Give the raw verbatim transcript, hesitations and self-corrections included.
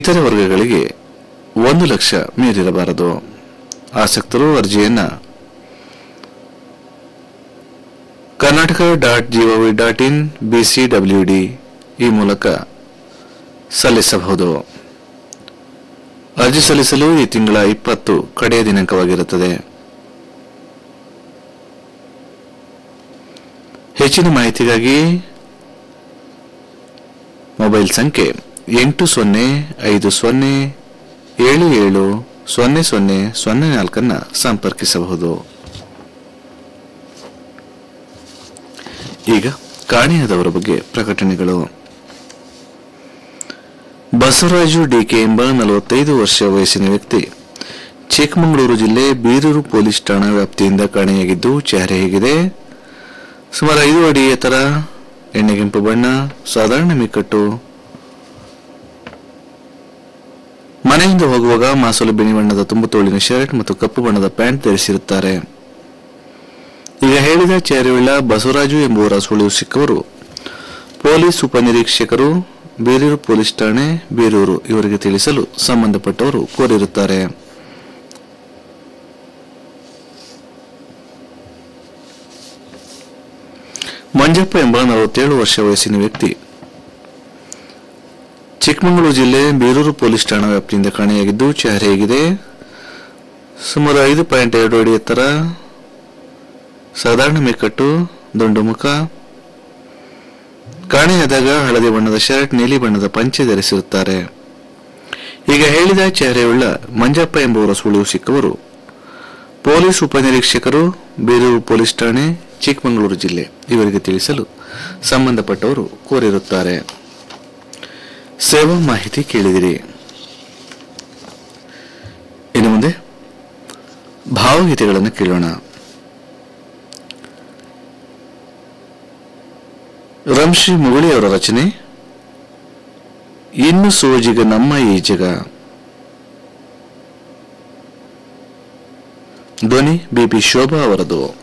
ಇತರೆ ವರ್ಗಗಳಿಗೆ ಒಂದು ಲಕ್ಷ ಮೀರಿರಬಾರದು. ಆಸಕ್ತರು ಅರ್ಜಿಯನ್ನ Karnataka dot gov dot in busy W D ಈ ಮೂಲಕ ಸಲ್ಲಿಸಬಹುದು. ಅರ್ಜಿ ಸಲ್ಲಿಸಲು ಈ ತಿಂಗಳ ಇಪ್ಪತ್ತು ಕಡೆಯ ದಿನಾಂಕವಾಗಿರುತ್ತದೆ. ಹೆಚ್ಚಿನ ಮಾಹಿತಿಗಾಗಿ ಮೊಬೈಲ್ ಸಂಖ್ಯೆ ಎಂಟು ಸೊನ್ನೆ ಐದು ಸೊನ್ನೆ ಏಳು ಏಳು ಸೊನ್ನೆ ಸೊನ್ನೆ ಸೊನ್ನೆ ನಾಲ್ಕನ್ನು ಸಂಪರ್ಕಿಸಬಹುದು. ಈಗ ಕಾಣೆಯಾದವರ ಬಗ್ಗೆ ಪ್ರಕಟಣೆಗಳು. ಬಸವರಾಜು ಡಿಕೆ ಎಂಬ ನಲವತ್ತೈದು ವರ್ಷ ವಯಸ್ಸಿನ ವ್ಯಕ್ತಿ ಚಿಕ್ಕಮಗಳೂರು ಜಿಲ್ಲೆ ಬೀರೂರು ಪೊಲೀಸ್ ಠಾಣಾ ವ್ಯಾಪ್ತಿಯಿಂದ ಕಾಣೆಯಾಗಿದ್ದು, ಚೆಹರೆ ಹೇಗಿದೆ: ಸುಮಾರು ಐದು ಅಡಿ ಎತ್ತರ, ಎಣ್ಣೆಗೆಂಪು ಬಣ್ಣ, ಸಾಧಾರಣ ಮಿಕ್ಕಟ್ಟು, ಮನೆಯಿಂದ ಹೋಗುವಾಗ ಮಾಸಲು ಬಿಳಿ ಬಣ್ಣದ ತುಂಬು ತೋಳಿನ ಶರ್ಟ್ ಮತ್ತು ಕಪ್ಪು ಬಣ್ಣದ ಪ್ಯಾಂಟ್ ಧರಿಸಿರುತ್ತಾರೆ. ಈಗ ಹೇಳಿದ ಚೆಹರೆಯುಳ್ಳ ಬಸವರಾಜು ಎಂಬುವರ ಸುಳಿವು ಸಿಕ್ಕವರು ಪೊಲೀಸ್ ಉಪನಿರೀಕ್ಷಕರು, ಬೀರೂರು ಪೊಲೀಸ್ ಠಾಣೆ, ಬೀರೂರು ಇವರಿಗೆ ತಿಳಿಸಲು ಸಂಬಂಧಪಟ್ಟವರು ಕೋರಿರುತ್ತಾರೆ. ಮಂಜಪ್ಪ ಎಂಬ ನಲವತ್ತೇಳು ವರ್ಷ ವಯಸ್ಸಿನ ವ್ಯಕ್ತಿ ಚಿಕ್ಕಮಗಳೂರು ಜಿಲ್ಲೆ ಬೀರೂರು ಪೊಲೀಸ್ ಠಾಣಾ ವ್ಯಾಪ್ತಿಯಿಂದ ಕಾಣೆಯಾಗಿದ್ದು, ಚೆಹರೆ ಹೇಗಿದೆ: ಸುಮಾರು ಐದು ಪಾಯಿಂಟ್ ಎರಡು ಅಡಿ ಎತ್ತರ, ಸಾಧಾರಣ ಮಿಕ್ಕಟ್ಟು, ದುಂಡು ಮುಖ. ಕಾಣೆಯಾದಾಗ ಹಳದಿ ಬಣ್ಣದ ಶರ್ಟ್, ನೀಲಿ ಬಣ್ಣದ ಪಂಚೆ ಧರಿಸಿರುತ್ತಾರೆ. ಈಗ ಹೇಳಿದ ಚೆಹರೆಯುಳ್ಳ ಮಂಜಪ್ಪ ಎಂಬುವರ ಸುಳಿವು ಸಿಕ್ಕವರು ಪೊಲೀಸ್ ಉಪನಿರೀಕ್ಷಕರು, ಬೀರೂರು ಪೊಲೀಸ್ ಠಾಣೆ, ಚಿಕ್ಕಮಗಳೂರು ಜಿಲ್ಲೆ ಇವರಿಗೆ ತಿಳಿಸಲು ಸಂಬಂಧಪಟ್ಟವರು ಕೋರಿರುತ್ತಾರೆ. ಸೇವಾ ಮಾಹಿತಿ ಕೇಳಿದಿರಿ. ಇನ್ನು ಮುಂದೆ ಭಾವಗೀತೆಗಳನ್ನು ಕೇಳೋಣ. ರಂಶ್ರೀ ಮುಗುಳಿಯವರ ರಚನೆ ಇನ್ನು ಸೋಜಿಗ ನಮ್ಮ ಈ ಜಗ. ಧ್ವನಿ ಬಿಪಿ ಶೋಭಾ ಅವರದು.